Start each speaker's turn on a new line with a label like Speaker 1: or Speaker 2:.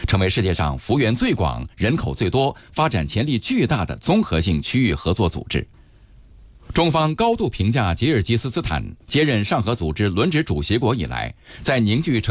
Speaker 1: 成为世界上幅员最广、人口最多、发展潜力巨大的综合性区域合作组织。中方高度评价吉尔吉斯斯坦接任上合组织轮值主席国以来，在凝聚